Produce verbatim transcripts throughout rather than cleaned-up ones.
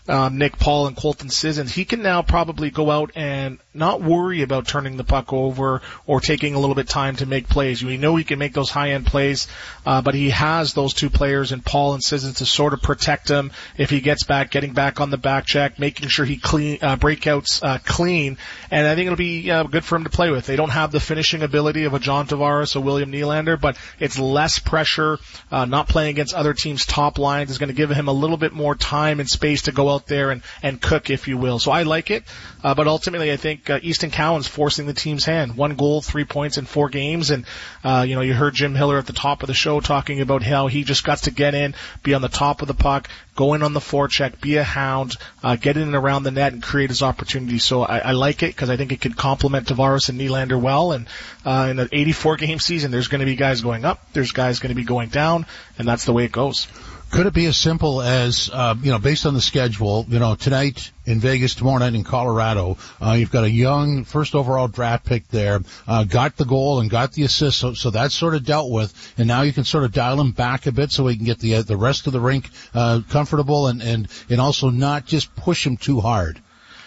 um, Nick Paul and Colton Sissons, he can now probably go out and not worry about turning the puck over or taking a little bit time to make plays. We know he can make those high-end plays, uh, but he has those two players in Paul and Sissons to sort of protect him if he gets back, getting back on the back check, making sure he clean, uh, breakouts, uh, clean. And I think it'll be, uh, good for him to play with. They don't have the finishing ability of a John Tavares or William Nylander, but it's less pressure. Uh, not playing against other teams' top lines is going to give him a little bit more time and space to go out there and, and cook, if you will. So I like it. Uh, but ultimately, I think uh, Easton Cowan's forcing the team's hand. One goal, three points in four games. And, uh, you know, you heard Jim Hiller at the top of the show talking about how he just got to get in, be on the top of the puck, go in on the forecheck, be a hound, uh, get in and around the net and create his opportunities. So I, I like it because I think it could complement Tavares and Nylander well. And uh, in an eighty-four game season, there's going to be guys going up, there's guys going to be going down, and that's the way it goes. Could it be as simple as, uh, you know, based on the schedule, you know, tonight in Vegas, tomorrow night in Colorado, uh, you've got a young first overall draft pick there, uh, got the goal and got the assist, so, so that's sort of dealt with, and now you can sort of dial him back a bit so he can get the, uh, the rest of the rink, uh, comfortable and, and, and also not just push him too hard.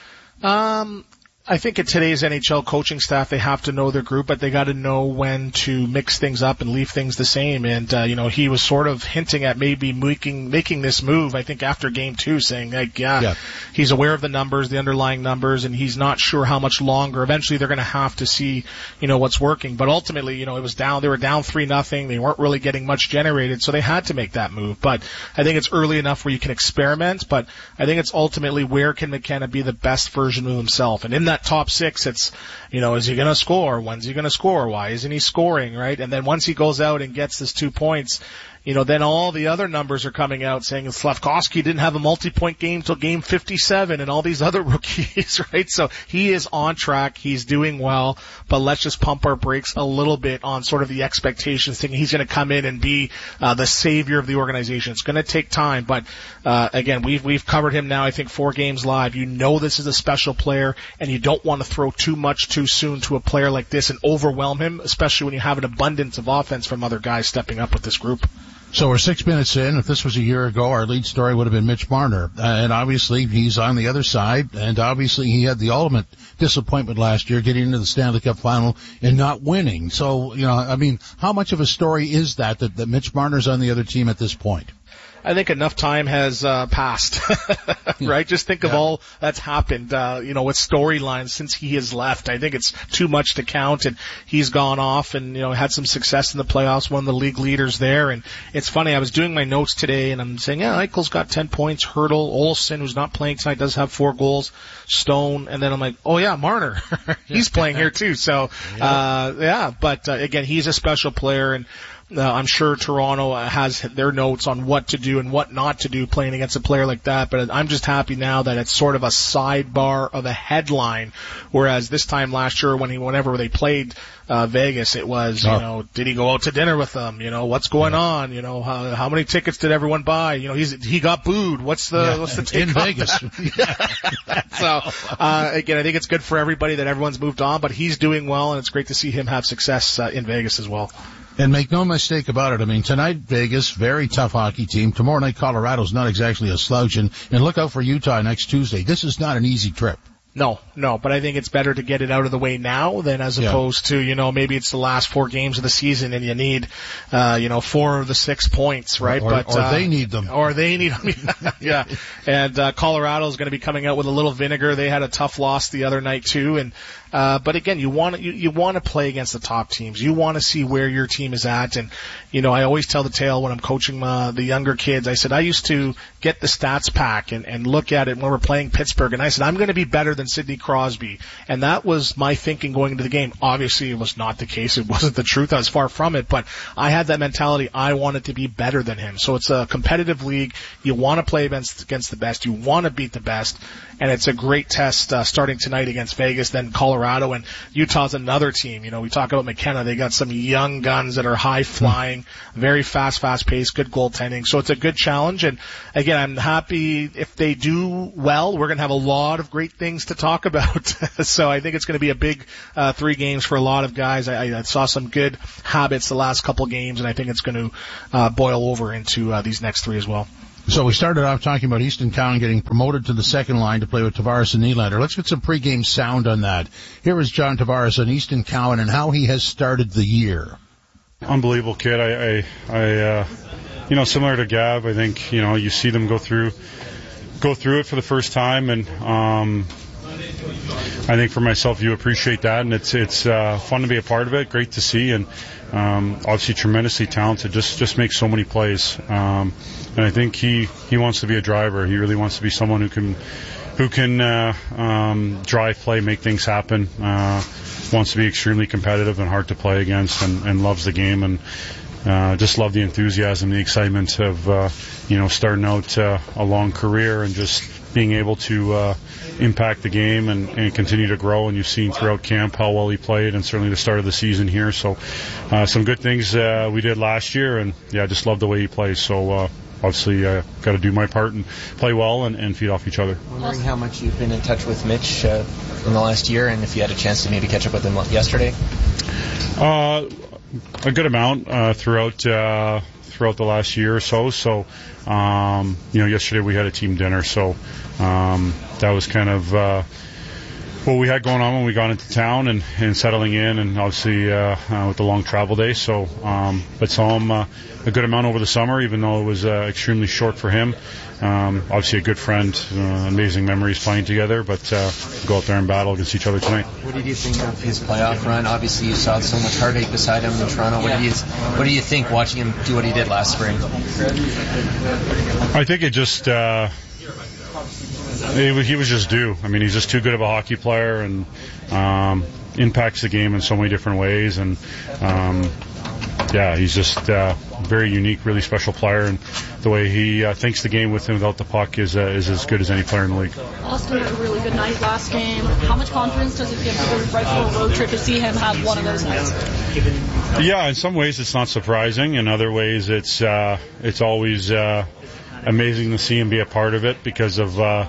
Um, I think at today's N H L coaching staff, they have to know their group, but they got to know when to mix things up and leave things the same. And, uh, you know, he was sort of hinting at maybe making, making this move, I think, after game two, saying, like, yeah, yeah, he's aware of the numbers, the underlying numbers, and he's not sure how much longer. Eventually, they're going to have to see, you know, what's working. But ultimately, you know, it was down, they were down three nothing. They weren't really getting much generated, so they had to make that move. But I think it's early enough where you can experiment, but I think it's ultimately where can McKenna be the best version of himself. And in that top six, it's, you know, is he going to score? When's he going to score? Why isn't he scoring, right? And then once he goes out and gets this two points, you know, then all the other numbers are coming out saying Slavkovsky didn't have a multi-point game till game fifty-seven and all these other rookies, right? So he is on track. He's doing well, but let's just pump our brakes a little bit on sort of the expectations thing. He's going to come in and be uh, the savior of the organization. It's going to take time, but uh, again, we've we've covered him now, I think, four games live. You know this is a special player, and you don't want to throw too much too soon to a player like this and overwhelm him, especially when you have an abundance of offense from other guys stepping up with this group. So we're six minutes in. If this was a year ago, our lead story would have been Mitch Marner. Uh, and obviously he's on the other side. And obviously he had the ultimate disappointment last year, getting into the Stanley Cup final and not winning. So, you know, I mean, how much of a story is that, that, that Mitch Marner's on the other team at this point? I think enough time has uh, passed, right? Just think yeah. of all that's happened, uh, you know, with storylines since he has left. I think it's too much to count, and he's gone off and, you know, had some success in the playoffs, one of the league leaders there. And it's funny, I was doing my notes today, and I'm saying, yeah, Eichel's got ten points, Hertl, Olsen, who's not playing tonight, does have four goals, Stone, and then I'm like, oh yeah, Marner, he's playing here too. So, uh, yeah, but uh, again, he's a special player, and Uh, I'm sure Toronto has their notes on what to do and what not to do playing against a player like that, but I'm just happy now that it's sort of a sidebar of a headline, whereas this time last year when he, whenever they played uh, Vegas, it was, you oh. know, did he go out to dinner with them? You know, what's going yeah. on? You know, how, how many tickets did everyone buy? You know, he's he got booed. What's the yeah. what's the take in Vegas? So uh, again, I think it's good for everybody that everyone's moved on, but he's doing well, and it's great to see him have success uh, in Vegas as well. And make no mistake about it, I mean, tonight, Vegas, very tough hockey team. Tomorrow night, Colorado's not exactly a slouch. And, and look out for Utah next Tuesday. This is not an easy trip. No, no, but I think it's better to get it out of the way now than as yeah. opposed to, you know, maybe it's the last four games of the season and you need, uh, you know, four of the six points, right? Or, but or uh, they need them. Or they need them, yeah. And uh, Colorado's going to be coming out with a little vinegar. They had a tough loss the other night too, and uh, but again, you want to you, you want to play against the top teams. You want to see where your team is at, and you know, I always tell the tale when I'm coaching uh, the younger kids. I said I used to get the stats pack and, and look at it when we're playing Pittsburgh, and I said I'm going to be better than Sidney Crosby, and that was my thinking going into the game. Obviously, it was not the case. It wasn't the truth. I was far from it, but I had that mentality. I wanted to be better than him. So it's a competitive league. You want to play against against the best. You want to beat the best, and it's a great test uh, starting tonight against Vegas, then Colorado. And Utah's another team. You know, we talk about McKenna. They got some young guns that are high flying, very fast, fast paced, good goaltending. So it's a good challenge. And again, I'm happy if they do well. We're going to have a lot of great things to talk about. So I think it's going to be a big uh, three games for a lot of guys. I, I saw some good habits the last couple games, and I think it's going to uh, boil over into uh, these next three as well. So we started off talking about Easton Cowan getting promoted to the second line to play with Tavares and Nylander. Let's get some pregame sound on that. Here is John Tavares on Easton Cowan and how he has started the year. Unbelievable kid. I, I, I uh, you know, similar to Gav, I think, you know, you see them go through, go through it for the first time, and um, I think for myself, you appreciate that, and it's it's uh, fun to be a part of it. Great to see, and um, obviously tremendously talented. Just just makes so many plays, um, and I think he he wants to be a driver. He really wants to be someone who can who can uh, um, drive play, make things happen. Uh, wants to be extremely competitive and hard to play against, and, and loves the game, and uh, just love the enthusiasm, the excitement of uh, you know starting out uh, a long career and just being able to uh, impact the game and, and continue to grow. And you've seen throughout camp how well he played, and certainly the start of the season here. So uh, some good things uh, we did last year, and yeah, just love the way he plays. So uh, obviously I uh, got to do my part and play well and, and feed off each other. Wondering how much you've been in touch with Mitch uh, in the last year, and if you had a chance to maybe catch up with him yesterday. Uh, a good amount uh, throughout uh, throughout the last year or so. So um, you know, yesterday we had a team dinner, so um, that was kind of uh, what we had going on when we got into town and, and settling in, and obviously uh, uh, with the long travel day. So, um, but saw him uh, a good amount over the summer, even though it was uh, extremely short for him. Um, obviously a good friend, uh, amazing memories playing together, but uh, go out there and battle against each other tonight. What did you think of his playoff run? Obviously you saw so much heartache beside him in Toronto. What, yeah. do you, what do you think watching him do what he did last spring? I think it just... Uh, He, he was just due. I mean, he's just too good of a hockey player, and um, impacts the game in so many different ways. And um, yeah, he's just uh, very unique, really special player. And the way he uh, thinks the game with and without the puck is uh, is as good as any player in the league. Austin had a really good night last game. How much confidence does it give for the right for a road trip to see him have one of those nights? Yeah, in some ways it's not surprising. In other ways, it's uh, it's always. Uh, amazing to see him be a part of it because of uh,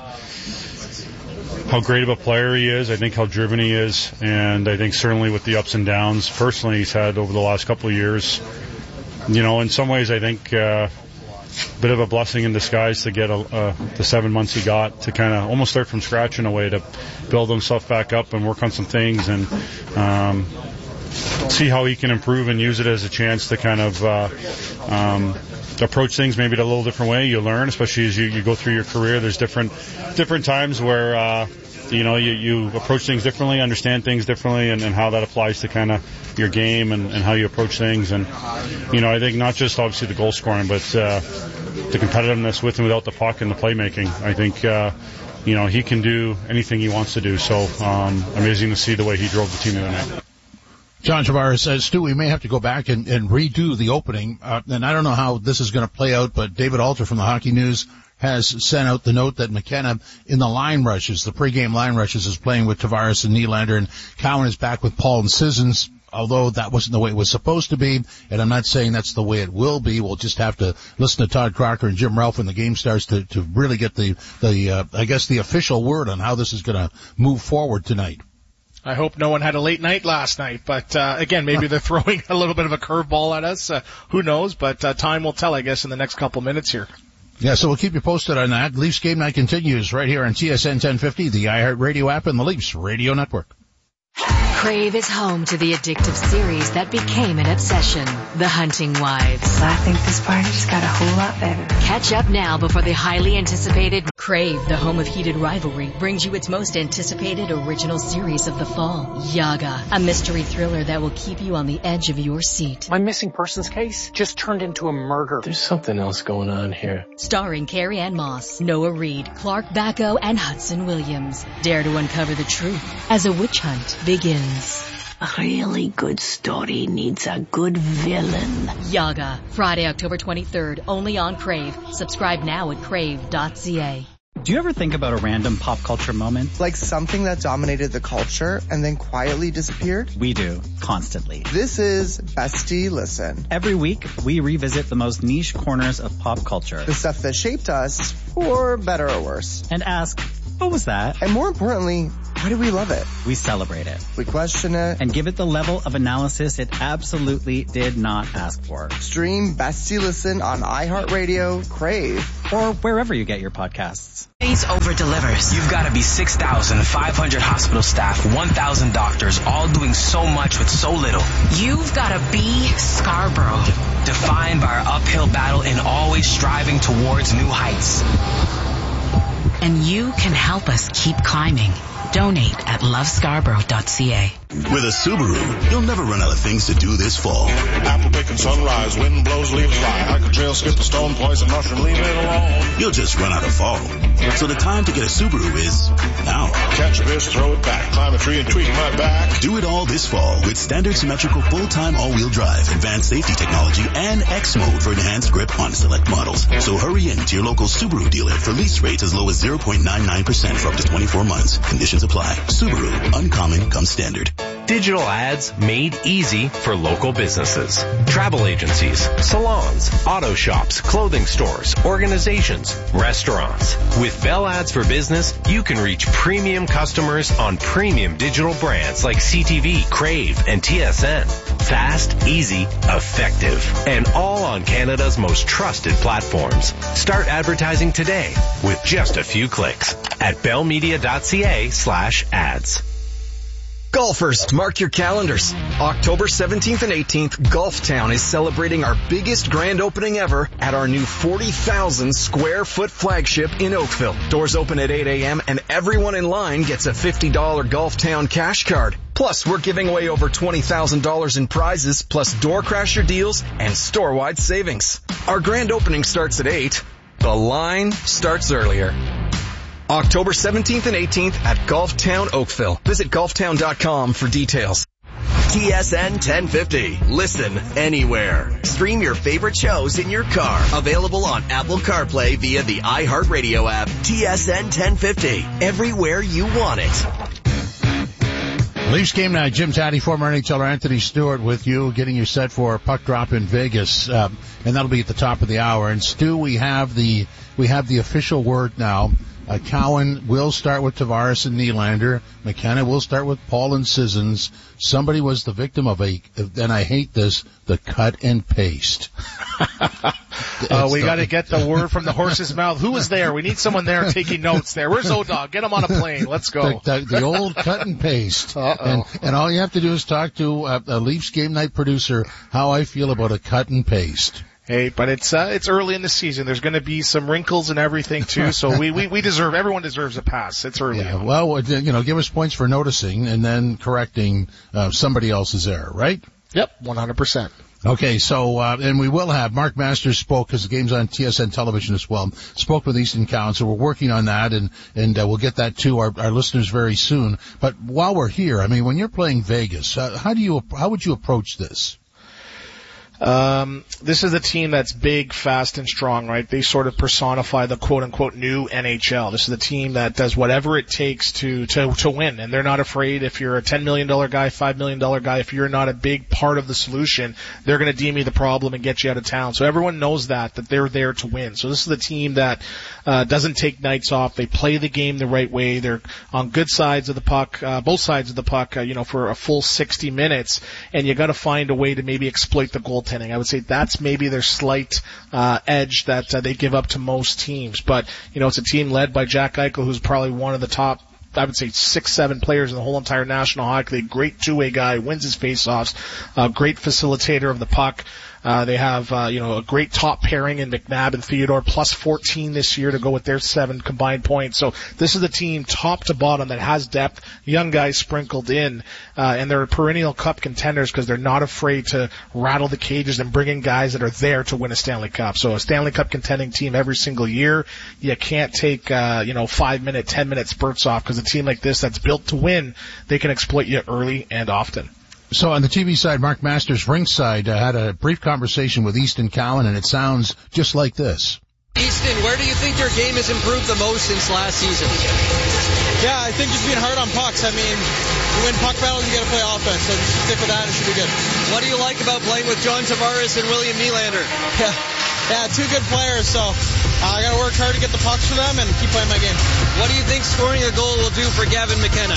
how great of a player he is. I think how driven he is, and I think certainly with the ups and downs personally he's had over the last couple of years, you know, in some ways I think uh, a bit of a blessing in disguise to get a, uh, the seven months he got to kind of almost start from scratch in a way, to build himself back up and work on some things, and um, see how he can improve and use it as a chance to kind of uh, um, approach things maybe in a little different way. You learn, especially as you, you go through your career. There's different different times where uh, you know you, you approach things differently, understand things differently, and, and how that applies to kind of your game and, and how you approach things. And you know, I think not just obviously the goal scoring, but uh, the competitiveness with and without the puck and the playmaking. I think uh, you know he can do anything he wants to do. So um, amazing to see the way he drove the team the other night. John Tavares says, Stu, we may have to go back and, and redo the opening. Uh, and I don't know how this is going to play out, but David Alter from the Hockey News has sent out the note that McKenna in the line rushes, the pregame line rushes, is playing with Tavares and Nylander, and Cowan is back with Paul and Sissons, although that wasn't the way it was supposed to be. And I'm not saying that's the way it will be. We'll just have to listen to Todd Crocker and Jim Ralph when the game starts to, to really get the, the uh, I guess, the official word on how this is going to move forward tonight. I hope no one had a late night last night, but uh, again, maybe they're throwing a little bit of a curveball at us. Uh, who knows? But uh, time will tell, I guess, in the next couple minutes here. Yeah, so we'll keep you posted on that. Leafs Game Night continues right here on T S N ten fifty, the iHeartRadio app, and the Leafs Radio Network. Crave is home to the addictive series that became an obsession, The Hunting Wives. I think this party just got a whole lot better. Catch up now before the highly anticipated Crave, the home of heated rivalry, brings you its most anticipated original series of the fall, Yaga, a mystery thriller that will keep you on the edge of your seat. My missing persons case just turned into a murder. There's something else going on here. Starring Carrie Ann Moss, Noah Reid, Clark Bacco, and Hudson Williams. Dare to uncover the truth as a witch hunt begins. A really good story needs a good villain. Yaga, Friday, October twenty-third, only on Crave. Subscribe now at crave dot c a. Do you ever think about a random pop culture moment? Like something that dominated the culture and then quietly disappeared? We do, constantly. This is Bestie Listen. Every week, we revisit the most niche corners of pop culture. The stuff that shaped us, for better or worse. And ask, What was that? And more importantly, why do we love it? We celebrate it. We question it. And give it the level of analysis it absolutely did not ask for. Stream Best You Listen on iHeartRadio, Crave, or wherever you get your podcasts. Ace over delivers. You've got to be six thousand five hundred hospital staff, one thousand doctors, all doing so much with so little. You've got to be Scarborough. Defined by our uphill battle and always striving towards new heights. And you can help us keep climbing. Donate at love scarborough dot c a. With a Subaru, you'll never run out of things to do this fall. Apple picking sunrise, wind blows, leaves fly. Hiker trail, skip a stone, poison mushroom, leave it alone. You'll just run out of fall. So the time to get a Subaru is now. Catch a fish, throw it back, climb a tree and tweak my back. Do it all this fall with standard symmetrical full-time all-wheel drive, advanced safety technology, and X mode for enhanced grip on select models. So hurry in to your local Subaru dealer for lease rates as low as zero point nine nine percent for up to twenty-four months. Conditions apply. Subaru, uncommon comes standard. Digital ads made easy for local businesses. Travel agencies, salons, auto shops, clothing stores, organizations, restaurants. With Bell Ads for Business, you can reach premium customers on premium digital brands like C T V, Crave, and T S N. Fast, easy, effective, and all on Canada's most trusted platforms. Start advertising today with just a few clicks at bellmedia.ca slash ads. Golfers, mark your calendars. October seventeenth and eighteenth, Golftown is celebrating our biggest grand opening ever at our new forty thousand square foot flagship in Oakville. Doors open at eight a.m. and everyone in line gets a fifty dollars Golftown cash card. Plus, we're giving away over twenty thousand dollars in prizes, plus door crasher deals and store-wide savings. Our grand opening starts at eight. The line starts earlier. October seventeenth and eighteenth at Golftown Oakville. Visit golftown dot com for details. T S N ten fifty. Listen anywhere. Stream your favorite shows in your car. Available on Apple CarPlay via the iHeartRadio app. T S N ten fifty. Everywhere you want it. Leafs game night. Jim Taddy, former N H L Anthony Stewart with you, getting you set for a puck drop in Vegas, um, and that'll be at the top of the hour. And Stu, we have the we have the official word now. Uh, Cowan will start with Tavares and Nylander. McKenna will start with Paul and Sissons. Somebody was the victim of a, and I hate this, the cut and paste. uh, we got to get the word from the horse's mouth. Who was there? We need someone there taking notes there. Where's O-Dog? Get him on a plane. Let's go. The, the, the old cut and paste. Uh-oh. And, and all you have to do is talk to a, a Leafs game night producer how I feel about a cut and paste. Hey, but it's uh, it's early in the season. There's going to be some wrinkles and everything too. So we, we, we deserve everyone deserves a pass. It's early. Yeah, well, you know, give us points for noticing and then correcting uh, somebody else's error, right? Yep, one hundred percent. Okay, so uh, and we will have Mark Masters spoke because the game's on T S N television as well. Spoke with Easton Cowan, so we're working on that, and and uh, we'll get that to our, our listeners very soon. But while we're here, I mean, when you're playing Vegas, uh, how do you how would you approach this? Um, this is a team that's big, fast, and strong, right? They sort of personify the quote-unquote new N H L. This is a team that does whatever it takes to, to, to win, and they're not afraid if you're a ten million dollars guy, five million dollars guy, if you're not a big part of the solution, they're going to deem you the problem and get you out of town. So everyone knows that, that they're there to win. So this is a team that, uh, doesn't take nights off. They play the game the right way. They're on good sides of the puck, uh, both sides of the puck, uh, you know, for a full sixty minutes, and you got to find a way to maybe exploit the goal. I would say that's maybe their slight uh, edge that uh, they give up to most teams. But, you know, it's a team led by Jack Eichel, who's probably one of the top, I would say, six, seven players in the whole entire National Hockey League. Great two-way guy, wins his faceoffs, uh, great facilitator of the puck. Uh, they have, uh, you know, a great top pairing in McNabb and Theodore, plus fourteen this year to go with their seven combined points. So this is a team top to bottom that has depth, young guys sprinkled in, uh, and they're perennial cup contenders because they're not afraid to rattle the cages and bring in guys that are there to win a Stanley Cup. So a Stanley Cup contending team every single year. You can't take, uh, you know, five minute, ten minute spurts off because a team like this that's built to win, they can exploit you early and often. So on the T V side, Mark Masters ringside uh, had a brief conversation with Easton Cowan, and it sounds just like this. Easton, where do you think your game has improved the most since last season? Yeah, I think just being hard on pucks. I mean, you win puck battles, you got to play offense. So just stick with that, it should be good. What do you like about playing with John Tavares and William Nylander? Yeah, yeah, two good players. So uh, I got to work hard to get the pucks for them and keep playing my game. What what do you think scoring a goal will do for Gavin McKenna?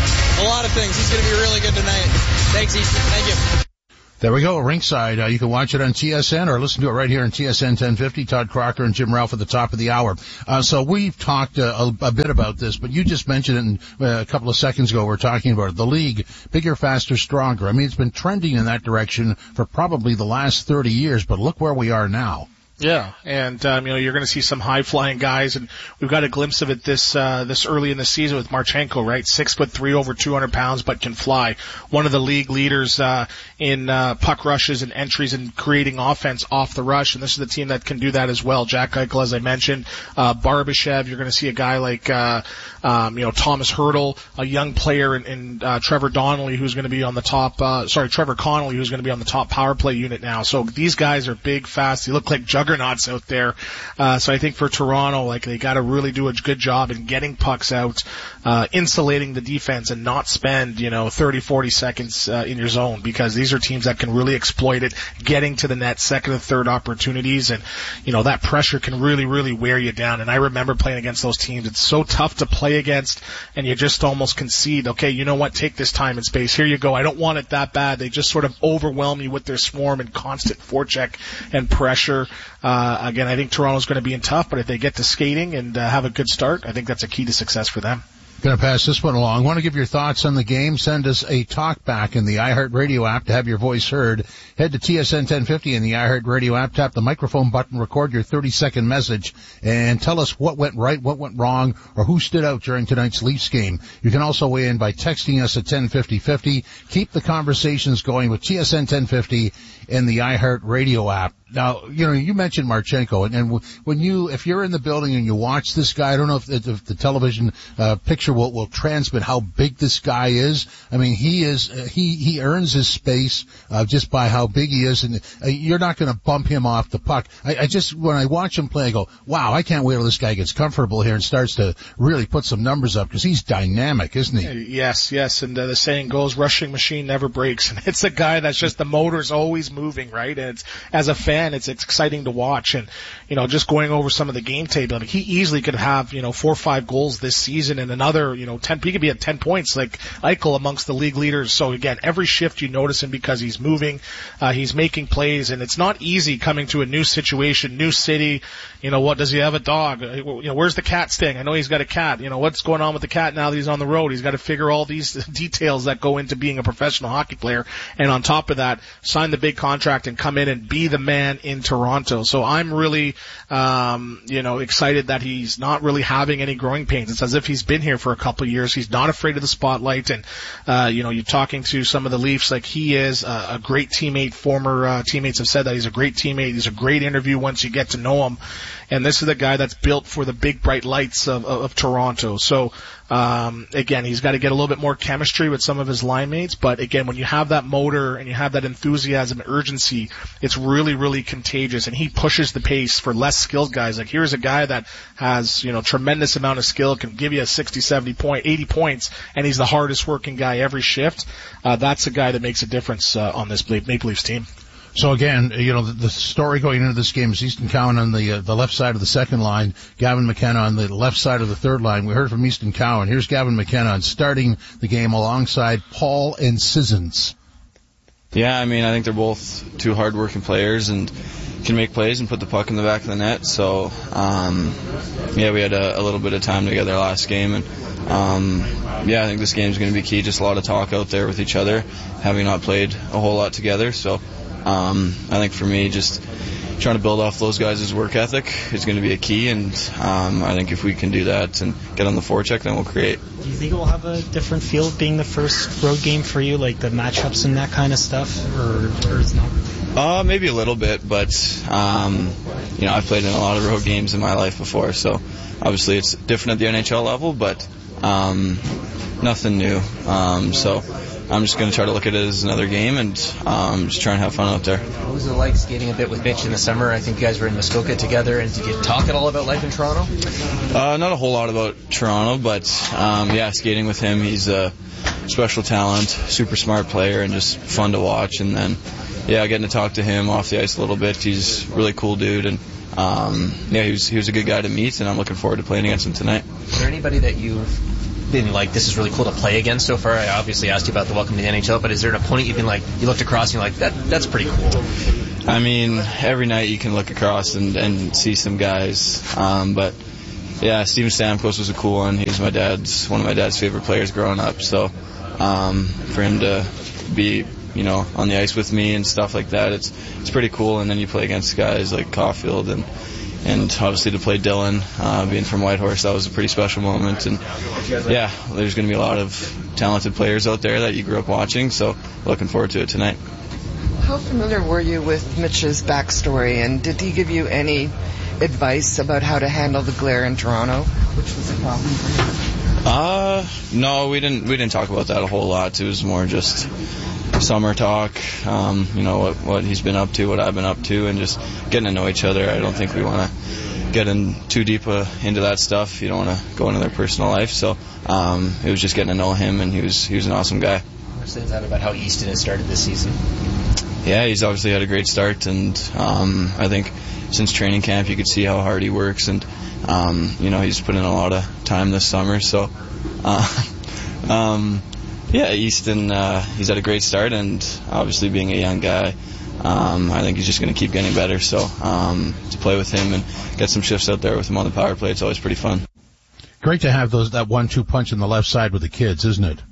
A lot of things. He's going to be really good tonight. Thanks, Easton. Thank you. There we go, ringside. Uh, you can watch it on T S N or listen to it right here on T S N ten fifty. Todd Crocker and Jim Ralph at the top of the hour. Uh, so we've talked uh, a, a bit about this, but you just mentioned it in, uh, a couple of seconds ago. We're talking about it. The league, bigger, faster, stronger. I mean, it's been trending in that direction for probably the last thirty years, but look where we are now. Yeah, and um, you know, you're going to see some high-flying guys, and we've got a glimpse of it this uh, this early in the season with Marchenko, right? Six foot three, over two hundred pounds, but can fly. One of the league leaders uh, in uh, puck rushes and entries and creating offense off the rush, and this is the team that can do that as well. Jack Eichel, as I mentioned, uh, Barbashev. You're going to see a guy like uh, um, you know Thomas Hertl, a young player, in, in uh, Trevor Donnelly, who's going to be on the top. Uh, sorry, Trevor Connolly, who's going to be on the top power play unit now. So these guys are big, fast. They look like juggernauts out there. Uh, so I think for Toronto, like, they got to really do a good job in getting pucks out, uh, insulating the defense, and not spend, you know, thirty, forty seconds uh, in your zone, because these are teams that can really exploit it, getting to the net, second and third opportunities, and, you know, that pressure can really, really wear you down. And I remember playing against those teams. It's so tough to play against, and you just almost concede, okay, you know what, take this time and space. Here you go. I don't want it that bad. They just sort of overwhelm you with their swarm and constant forecheck and pressure. Uh, again, I think Toronto's going to be in tough, but if they get to skating and uh, have a good start, I think that's a key to success for them. Going to pass this one along. Want to give your thoughts on the game? Send us a talk back in the iHeartRadio app to have your voice heard. Head to T S N ten fifty in the iHeartRadio app, tap the microphone button, record your thirty second message, and tell us what went right, what went wrong, or who stood out during tonight's Leafs game. You can also weigh in by texting us at ten fifty fifty. Keep the conversations going with T S N ten fifty in the iHeartRadio app. Now, you know, you mentioned Marchenko, and, and when you, if you're in the building and you watch this guy, I don't know if, if the television uh, picture will, will transmit how big this guy is. I mean, he is, uh, he, he earns his space, uh, just by how big he is, and uh, you're not going to bump him off the puck. I, I just, when I watch him play, I go, wow, I can't wait till this guy gets comfortable here and starts to really put some numbers up, because he's dynamic, isn't he? Yes, yes, and uh, the saying goes, rushing machine never breaks, and it's a guy that's just, the motor's always moving, right? And it's, as a fan, it's it's exciting to watch. And, you know, just going over some of the game tape, I mean, he easily could have, you know, four or five goals this season and another, you know, ten, he could be at ten points like Eichel amongst the league leaders. So again, every shift you notice him because he's moving, uh, he's making plays, and it's not easy coming to a new situation, new city. You know, what, does he have a dog? You know, where's the cat staying? I know he's got a cat. You know, what's going on with the cat now that he's on the road? He's got to figure all these details that go into being a professional hockey player. And on top of that, sign the big contract and come in and be the man in Toronto. So I'm really, um, you know, excited that he's not really having any growing pains. It's as if he's been here for a couple of years. He's not afraid of the spotlight. And, uh, you know, you're talking to some of the Leafs, like, he is a, a great teammate. Former, uh, teammates have said that he's a great teammate. He's a great interview once you get to know him. And this is the guy that's built for the big bright lights of, of, of Toronto. So, um, again, he's got to get a little bit more chemistry with some of his line mates. But again, when you have that motor and you have that enthusiasm and urgency, it's really, really contagious. And he pushes the pace for less skilled guys. Like, here's a guy that has, you know, tremendous amount of skill, can give you a sixty, seventy point, eighty points, and he's the hardest working guy every shift. Uh, that's a guy that makes a difference, uh, on this Maple Leafs team. So again, you know, the, the story going into this game is Easton Cowan on the uh, the left side of the second line, Gavin McKenna on the left side of the third line. We heard from Easton Cowan. Here's Gavin McKenna starting the game alongside Paul and Sissons. Yeah, I mean, I think they're both two hard-working players and can make plays and put the puck in the back of the net. So, um, yeah, we had a, a little bit of time together last game, and um, yeah, I think this game is going to be key. Just a lot of talk out there with each other, having not played a whole lot together. So. Um, I think for me, just trying to build off those guys' work ethic is going to be a key, and um, I think if we can do that and get on the forecheck, then we'll create. Do you think it will have a different feel being the first road game for you, like the matchups and that kind of stuff, or, or is it not? Uh, maybe a little bit, but um, you know, I've played in a lot of road games in my life before, so obviously it's different at the N H L level, but um, nothing new. Um, so. I'm just going to try to look at it as another game and um, just try and have fun out there. What was it like skating a bit with Mitch in the summer? I think you guys were in Muskoka together, and did you talk at all about life in Toronto? Uh, not a whole lot about Toronto, but um, yeah, skating with him, he's a special talent, super smart player, and just fun to watch. And then, yeah, getting to talk to him off the ice a little bit. He's a really cool dude, and um, yeah, he was he was a good guy to meet, and I'm looking forward to playing against him tonight. Is there anybody that you've been like, this is really cool to play against so far? I obviously asked you about the welcome to the N H L, but is there an opponent you've been like, you looked across and you're like, that that's pretty cool? I mean, every night you can look across and, and see some guys, um, but yeah, Steven Stamkos was a cool one. He was my dad's one of my dad's favorite players growing up, so um, for him to be, you know, on the ice with me and stuff like that, it's it's pretty cool. And then you play against guys like Caulfield and and obviously to play Dylan, uh, being from Whitehorse, that was a pretty special moment. And yeah, there's going to be a lot of talented players out there that you grew up watching, so looking forward to it tonight. How familiar were you with Mitch's backstory, and did he give you any advice about how to handle the glare in Toronto, which was a problem for you? Uh, no, we didn't. We didn't talk about that a whole lot. It was more just summer talk. Um, you know what what he's been up to, what I've been up to, and just getting to know each other. I don't think we want to get in too deep uh, into that stuff. You don't want to go into their personal life. So um, it was just getting to know him, and he was he was an awesome guy. What stands out about how Easton has started this season? Yeah, he's obviously had a great start, and um, I think since training camp you could see how hard he works, and um, you know, he's put in a lot of time this summer. So uh, um, yeah, Easton, uh, he's had a great start, and obviously being a young guy, um, I think he's just going to keep getting better. So um, to play with him and get some shifts out there with him on the power play, it's always pretty fun. Great to have those that one two punch in the left side with the kids, isn't it?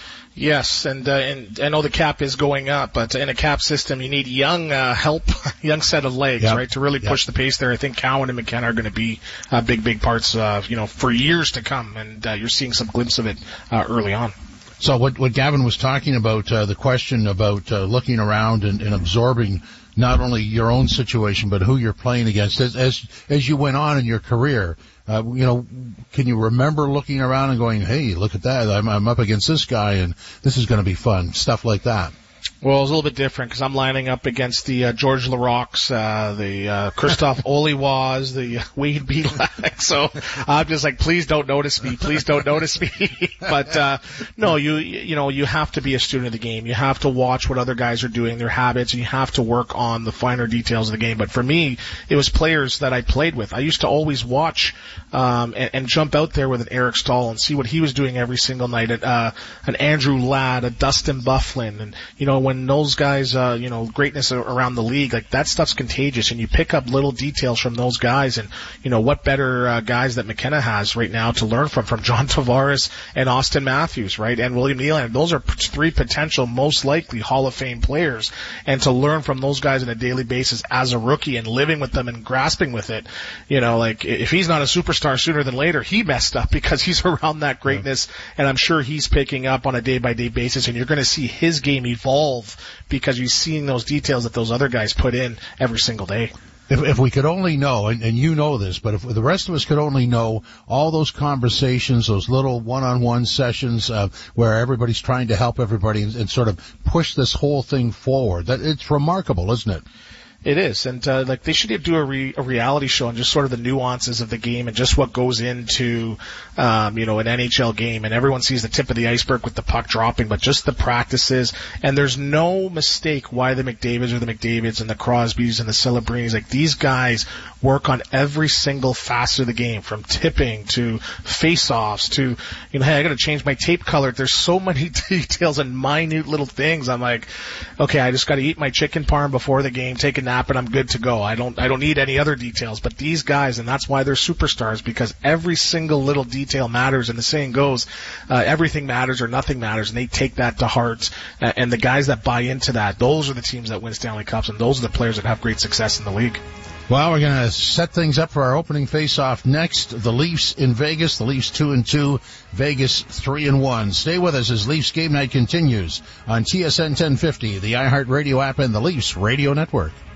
Yes, and, uh, and I know the cap is going up, but in a cap system, you need young uh, help, young set of legs, yep. right, to really push yep. the pace there. I think Cowan and McKenna are going to be uh, big, big parts, uh, you know, for years to come, and uh, you're seeing some glimpse of it uh, early on. So what, what Gavin was talking about, uh, the question about uh, looking around and, and absorbing not only your own situation, but who you're playing against. As as, as you went on in your career, uh, you know, can you remember looking around and going, hey, look at that, I'm, I'm up against this guy, and this is going to be fun, stuff like that? Well, it was a little bit different because I'm lining up against the uh, George Larocques, uh, the uh, Christoph Oliwas, the uh, Wade Belak. So I'm just like, please don't notice me, please don't notice me. But uh, no, you you know you have to be a student of the game. You have to watch what other guys are doing, their habits, and you have to work on the finer details of the game. But for me, it was players that I played with. I used to always watch um, and, and jump out there with an Eric Stahl and see what he was doing every single night. At uh, an Andrew Ladd, a Dustin Byfuglien, and you know when. When those guys, uh, you know, greatness around the league, like that stuff's contagious, and you pick up little details from those guys, and you know what better uh, guys that McKenna has right now to learn from, from John Tavares and Austin Matthews, right, and William Nylander. Those are three potential, most likely Hall of Fame players, and to learn from those guys on a daily basis as a rookie and living with them and grasping with it, you know, like if he's not a superstar sooner than later, he messed up because he's around that greatness, and I'm sure he's picking up on a day-by-day basis, and you're going to see his game evolve because you're seeing those details that those other guys put in every single day. If, if we could only know, and, and you know this, but if the rest of us could only know all those conversations, those little one-on-one sessions uh, where everybody's trying to help everybody and, and sort of push this whole thing forward, that it's remarkable, isn't it? It is, and uh, like they should do a, re- a reality show on just sort of the nuances of the game and just what goes into, um, you know, an N H L game. And everyone sees the tip of the iceberg with the puck dropping, but just the practices. And there's no mistake why the McDavids or the McDavids and the Crosbys and the Celebrinis, like these guys work on every single facet of the game, from tipping to face-offs to, you know, hey, I got to change my tape color. There's so many details and minute little things. I'm like, okay, I just got to eat my chicken parm before the game, take a nap, and I'm good to go. I don't, I don't need any other details. But these guys, and that's why they're superstars, because every single little detail matters. And the saying goes, uh, everything matters or nothing matters, and they take that to heart. Uh, and the guys that buy into that, those are the teams that win Stanley Cups, and those are the players that have great success in the league. Well, we're going to set things up for our opening face-off next. The Leafs in Vegas. The Leafs two and two. Vegas three and one. Stay with us as Leafs Game Night continues on T S N ten fifty, the iHeartRadio app, and the Leafs Radio Network.